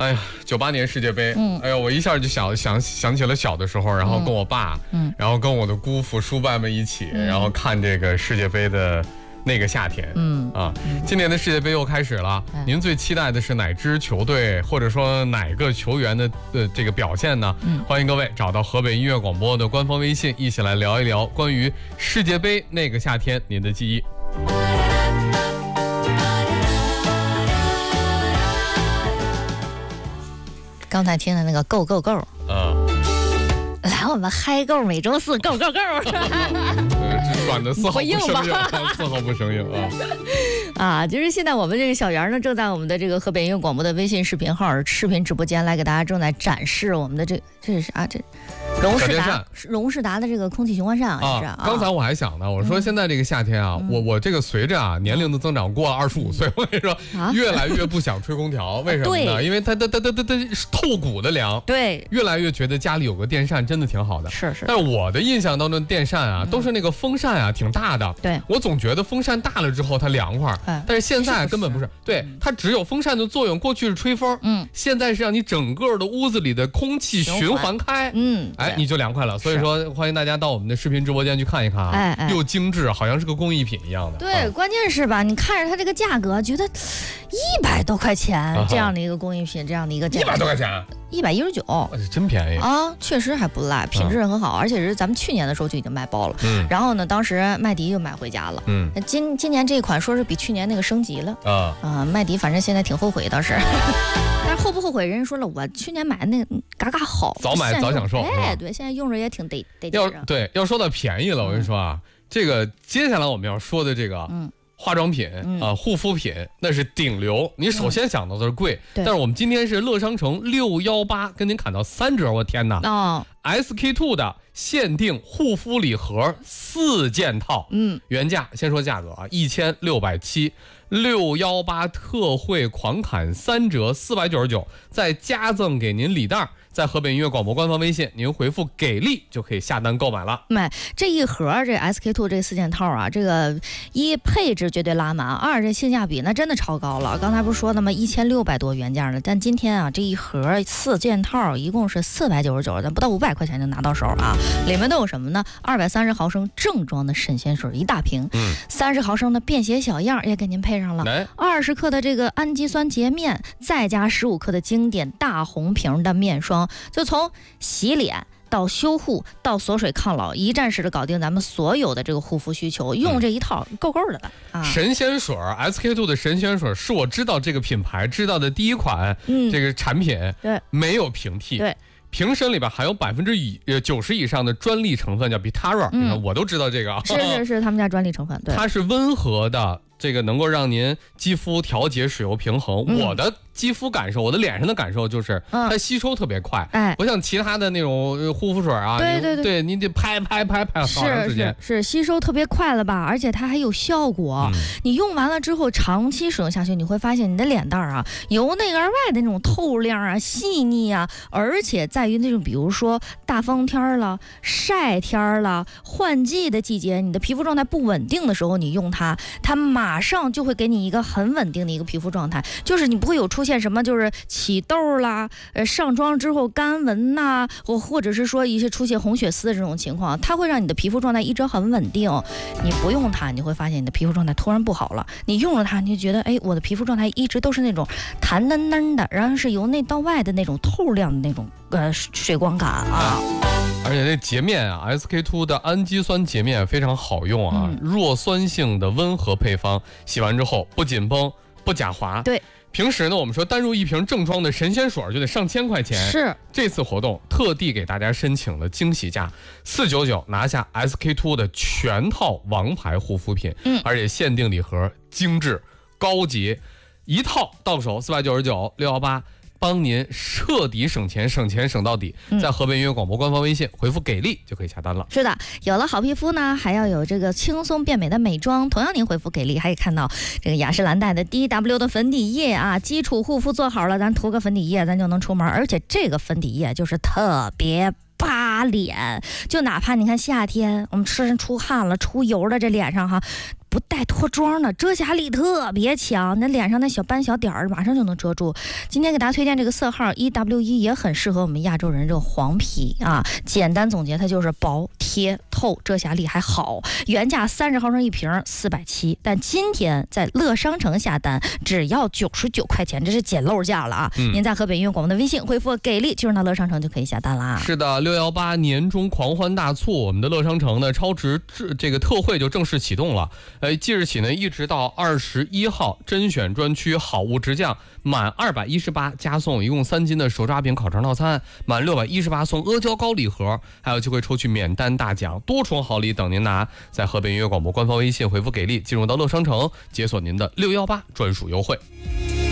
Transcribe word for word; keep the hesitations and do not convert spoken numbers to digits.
哎呀，九八年世界杯，嗯，哎呀，我一下就想想想起了小的时候，然后跟我爸，嗯，然后跟我的姑父叔伯们一起，嗯、然后看这个世界杯的那个夏天，嗯啊，今年的世界杯又开始了，嗯、您最期待的是哪支球队，或者说哪个球员的呃这个表现呢？嗯，欢迎各位找到河北音乐广播的官方微信，一起来聊一聊关于世界杯那个夏天您的记忆。 刚才听的那个 Go Go Go， 嗯， 来我们嗨够每周四 Go Go Go， 这转的丝毫不生硬，丝毫不生硬啊！ 啊，就是现在我们这个小圆呢，正在我们的这个河北音乐广播的微信视频号视频直播间来给大家正在展示我们的这这是啥这。荣世达，荣世达的这个空气循环扇啊，是啊。 刚才我还想呢，我说现在这个夏天啊，嗯、我我这个随着啊年龄的增长，过了二十五岁，我跟你说，啊、越来越不想吹空调，为什么呢？因为它它它它它它透骨的凉。 对。 越来越觉得家里有个电扇真的挺好的。 是是。 但是我的印象当中，电扇啊、嗯、都是那个风扇啊挺大的。 对。 我总觉得风扇大了之后它凉快，哎、但是现在根本不是。对，它只有风扇的作用。过去是吹风，嗯，现在是让你整个的屋子里的空气循环开，嗯，哎，你就凉快了。所以说，欢迎大家到我们的视频直播间去看一看啊，哎哎又精致，好像是个工艺品一样的。 对，啊、关键是吧，你看着它这个价格，觉得一百多块钱、啊、这样的一个工艺品，这样的一个价格， 一百多块钱， 一百一十九， 真便宜啊，确实还不赖，品质很好，啊、而且是咱们去年的时候就已经卖爆了。嗯，然后呢，当时麦迪就买回家了。嗯，今今年这一款说是比去年那个升级了啊啊，麦迪反正现在挺后悔倒是。但是后不后悔？人家说了，我去年买的那嘎嘎好， 早买早享受。 哎，对，现在用着也挺得得要对，要说到便宜了，我跟你说啊，嗯、这个接下来我们要说的这个，嗯。化妆品啊、嗯呃，护肤品那是顶流。你首先想到的是贵，嗯、但是我们今天是乐商城六一八跟您砍到三折，我天哪！哦 ，S K two 的限定护肤礼盒四件套，嗯，原价先说价格啊，一千六百七，六一八特惠狂砍三折，四百九十九，再加赠给您礼袋。在河北音乐广播官方微信，您回复给力就可以下单购买了。 买这一盒这 S K two 这四件套啊，这个一配置绝对拉满，二这性价比那真的超高了。刚才不是说的吗？一千六百多原价呢，但今天啊这一盒四件套一共是四百九十九，咱不到五百块钱就拿到手啊。里面都有什么呢？二百三十毫升正装的神仙水一大瓶，嗯，三十毫升的便携小样也给您配上了，二十克的这个氨基酸洁面，再加十五克的经典大红瓶的面霜。就从洗脸到修护到锁水抗老，一站式的搞定咱们所有的这个护肤需求，用这一套够够的了、 啊、神仙水 S K two 的神仙水是我知道这个品牌知道的第一款、嗯、这个产品，对，没有平替， 对， 瓶身里边含有百分之以呃九十以上的专利成分，叫 Bitara，、嗯、你看我都知道这个啊， 是是是他们家专利成分，对， 它是温和的，这个能够让您肌肤调节水油平衡。嗯、我的肌肤感受，我的脸上的感受就是它吸收特别快，哎、嗯，不像其他的那种护肤水啊， 对对对， 对你得拍拍拍拍好长时间， 是是是吸收特别快了吧，而且它还有效果。嗯、你用完了之后，长期使用下去，你会发现你的脸蛋啊，由内而外的那种透亮啊、细腻啊，而且在于那种比如说大风天了、晒天了、换季的季节，你的皮肤状态不稳定的时候，你用它，它马上就会给你一个很稳定的一个皮肤状态，就是你不会有出现什么就是起痘啦，呃，上妆之后干纹呐、啊，或或者是说一些出现红血丝的这种情况，它会让你的皮肤状态一直很稳定。你不用它，你会发现你的皮肤状态突然不好了；你用了它，你就觉得哎，我的皮肤状态一直都是那种弹嫩嫩的，然后是由内到外的那种透亮的那种呃水光感啊。 而且这洁面啊 ，S K two 的氨基酸洁面非常好用啊，嗯、弱酸性的温和配方，洗完之后不紧绷、不假滑。 对。 平时呢，我们说单入一瓶正装的神仙水就得上千块钱。 是， 这次活动特地给大家申请了惊喜价，四九九拿下 S K two 的全套王牌护肤品，嗯，而且限定礼盒，精致高级，一套到手四百九十九，六一八。帮您彻底省钱，省钱省到底。在河北音乐广播官方微信回复给力就可以下单了。 是的，有了好皮肤呢，还要有这个轻松变美的美妆。同样您回复给力还可以看到这个雅诗兰黛的 D W 的粉底液啊，基础护肤做好了，咱涂个粉底液咱就能出门，而且这个粉底液就是特别扒脸，就哪怕你看夏天我们吃出汗了出油了，这脸上哈不带脱妆的，遮瑕力特别强，那脸上那小斑小点儿马上就能遮住。今天给大家推荐这个色号 E W 一也很适合我们亚洲人这个黄皮啊。简单总结，它就是薄、贴、透，遮瑕力还好。原价三十毫升一瓶，四百七，但今天在乐商城下单只要九十九块钱，这是捡漏价了啊！嗯、您在河北音乐广播的微信回复“给力”，进入到乐商城就可以下单啦。 是的，六幺八年中狂欢大促，我们的乐商城呢超值这个特惠就正式启动了。呃，即日起呢，一直到二十一号，甄选专区好物直降，满二百一十八加送一共三斤的手抓饼烤肠套餐，满六百一十八送阿胶糕礼盒，还有机会抽取免单大奖，多重好礼等您拿。在河北音乐广播官方微信回复“给力”，进入到乐商城，解锁您的六幺八专属优惠。